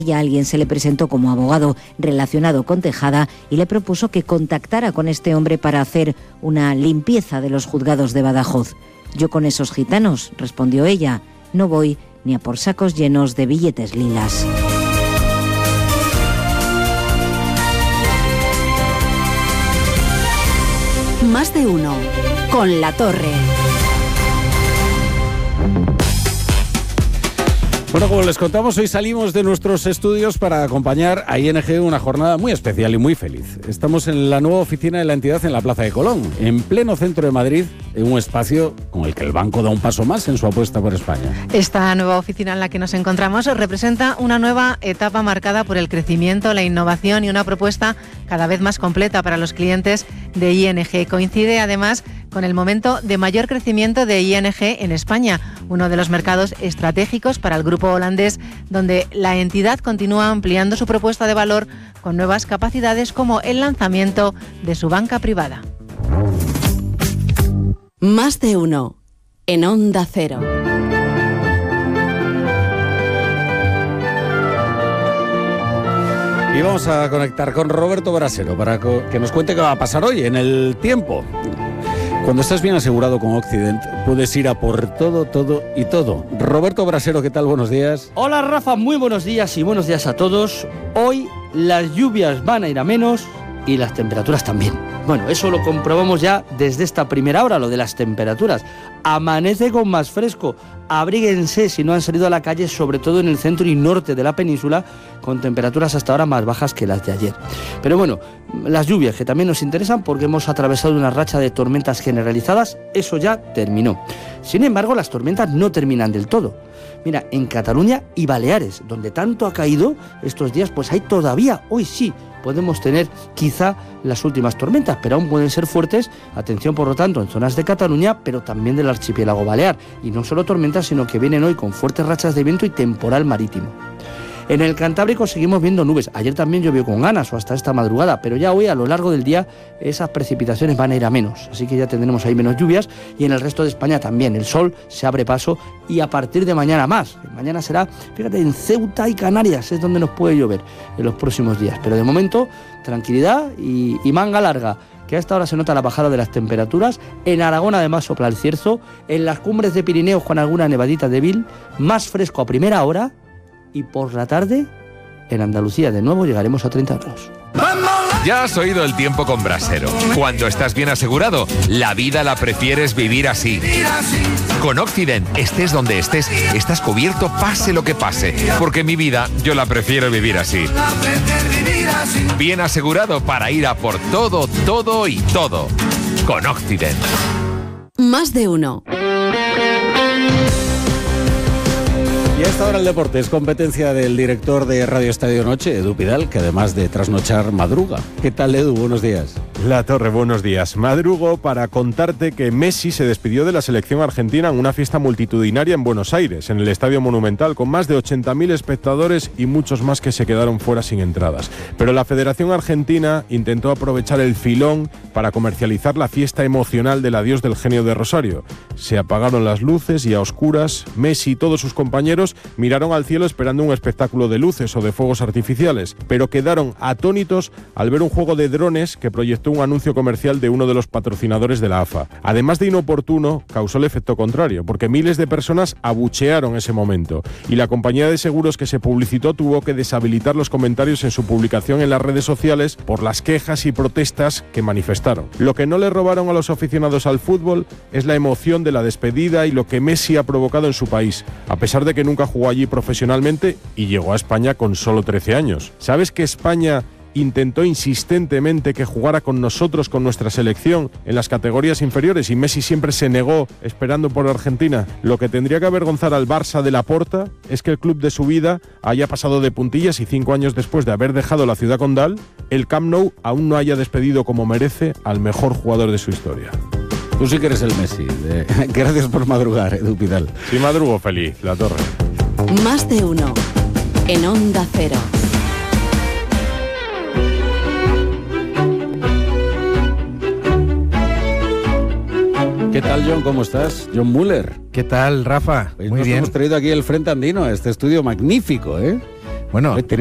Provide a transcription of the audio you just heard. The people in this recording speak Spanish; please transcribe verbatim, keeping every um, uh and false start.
Y a alguien se le presentó como abogado relacionado con Tejada y le propuso que contactara con este hombre para hacer una limpieza de los juzgados de Badajoz. Yo con esos gitanos, respondió ella, no voy ni a por sacos llenos de billetes lilas. Más de uno, con La Torre. Bueno, como les contamos, hoy salimos de nuestros estudios para acompañar a I N G una jornada muy especial y muy feliz. Estamos en la nueva oficina de la entidad en la Plaza de Colón, en pleno centro de Madrid, en un espacio con el que el banco da un paso más en su apuesta por España. Esta nueva oficina en la que nos encontramos representa una nueva etapa marcada por el crecimiento, la innovación y una propuesta cada vez más completa para los clientes de I N G. Coincide además con el momento de mayor crecimiento de I N G en España, uno de los mercados estratégicos para el grupo holandés, donde la entidad continúa ampliando su propuesta de valor con nuevas capacidades como el lanzamiento de su banca privada. Más de uno, en Onda Cero. Y vamos a conectar con Roberto Brasero para que nos cuente qué va a pasar hoy en el tiempo. Cuando estás bien asegurado con Occident, puedes ir a por todo, todo y todo. Roberto Brasero, ¿qué tal? Buenos días. Hola Rafa, muy buenos días y buenos días a todos. Hoy las lluvias van a ir a menos y las temperaturas también. Bueno, eso lo comprobamos ya desde esta primera hora, lo de las temperaturas. Amanece con más fresco. Abríguense si no han salido a la calle, sobre todo en el centro y norte de la península, con temperaturas hasta ahora más bajas que las de ayer. Pero bueno, las lluvias que también nos interesan porque hemos atravesado una racha de tormentas generalizadas, eso ya terminó. Sin embargo, las tormentas no terminan del todo. Mira, en Cataluña y Baleares, donde tanto ha caído estos días, pues hay todavía, hoy sí, podemos tener quizá las últimas tormentas, pero aún pueden ser fuertes. Atención, por lo tanto, en zonas de Cataluña, pero también del archipiélago balear. Y no solo tormentas, sino que vienen hoy con fuertes rachas de viento y temporal marítimo. En el Cantábrico seguimos viendo nubes. Ayer también llovió con ganas o hasta esta madrugada, pero ya hoy a lo largo del día esas precipitaciones van a ir a menos. Así que ya tendremos ahí menos lluvias y en el resto de España también. El sol se abre paso y a partir de mañana más. Mañana será, fíjate, en Ceuta y Canarias es donde nos puede llover en los próximos días. Pero de momento, tranquilidad y, y manga larga, que a esta hora se nota la bajada de las temperaturas. En Aragón además sopla el cierzo. En las cumbres de Pirineos con alguna nevadita débil. Más fresco a primera hora. Y por la tarde, en Andalucía de nuevo llegaremos a treinta grados. Ya has oído el tiempo con Brasero. Cuando estás bien asegurado, la vida la prefieres vivir así. Con Occident, estés donde estés, estás cubierto pase lo que pase. Porque mi vida, yo la prefiero vivir así. Bien asegurado para ir a por todo, todo y todo. Con Occident. Más de uno. Y a esta hora el deporte es competencia del director de Radio Estadio Noche, Edu Pidal, que además de trasnochar madruga. ¿Qué tal, Edu? Buenos días. La Torre, buenos días. Madrugo para contarte que Messi se despidió de la selección argentina en una fiesta multitudinaria en Buenos Aires, en el Estadio Monumental, con más de ochenta mil espectadores y muchos más que se quedaron fuera sin entradas. Pero la Federación Argentina intentó aprovechar el filón para comercializar la fiesta emocional del adiós del genio de Rosario. Se apagaron las luces y a oscuras, Messi y todos sus compañeros miraron al cielo esperando un espectáculo de luces o de fuegos artificiales, pero quedaron atónitos al ver un juego de drones que proyectó un anuncio comercial de uno de los patrocinadores de la A F A. Además de inoportuno, causó el efecto contrario, porque miles de personas abuchearon ese momento y la compañía de seguros que se publicitó tuvo que deshabilitar los comentarios en su publicación en las redes sociales por las quejas y protestas que manifestaron. Lo que no le robaron a los aficionados al fútbol es la emoción de la despedida y lo que Messi ha provocado en su país, a pesar de que nunca jugó allí profesionalmente y llegó a España con solo trece años. ¿Sabes que España intentó insistentemente que jugara con nosotros, con nuestra selección, en las categorías inferiores y Messi siempre se negó esperando por Argentina? Lo que tendría que avergonzar al Barça de Laporta es que el club de su vida haya pasado de puntillas y cinco años después de haber dejado la ciudad condal, el Camp Nou aún no haya despedido como merece al mejor jugador de su historia. Tú sí que eres el Messi. De... Gracias por madrugar, Edu Pidal. Sí, madrugo feliz, La Torre. Más de uno, en Onda Cero. ¿Qué tal, John? ¿Cómo estás? John Muller. ¿Qué tal, Rafa? Pues Muy nos bien. hemos traído aquí el Frente Andino, a este estudio magnífico, ¿eh? Bueno,